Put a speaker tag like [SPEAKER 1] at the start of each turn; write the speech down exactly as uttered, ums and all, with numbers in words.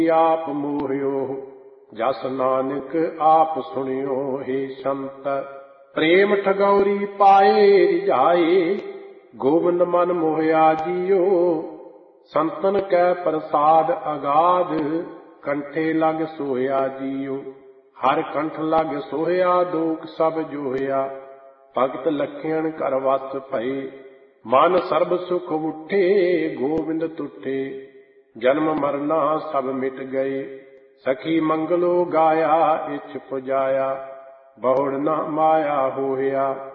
[SPEAKER 1] ਆਪ ਮੋਹਿਓ, ਜਸ ਨਾਨਕ ਆਪ ਸੁਣਿਓ। ਹੇ ਸੰਤ ਪ੍ਰੇਮ ਠਗੌਰੀ ਪਾਏ ਰਿਝਾਏ, ਗੋਬਿੰਦ ਮਨ ਮੋਹਿਆ ਜੀਓ। ਸੰਤਨ ਕੈ ਪ੍ਰਸਾਦ ਅਗਾਧ, ਕੰਠੇ ਲਗ ਸੋਹਿਆ ਜੀਓ। ਹਰ ਕੰਠ ਲਗ ਸੋਹਿਆ, ਦੋਖ ਸਭ ਜੋਹਿਆ। ਭਗਤ ਲਖਿਆਣ ਘਰ ਵਸ ਭਏ, ਮਨ ਸਰਬ ਸੁਖ ਉਠੇ। ਗੋਬਿੰਦ ਤੁਠੇ ਜਨਮ ਮਰਨਾ ਸਭ ਮਿਟ ਗਏ, ਸਖੀ ਮੰਗਲੋ ਗਾਇਆ। ਇਛ ਪੁਜਾਇਆ ਬਹੁੜ ਨਾ ਮਾਇਆ ਹੋਇਆ।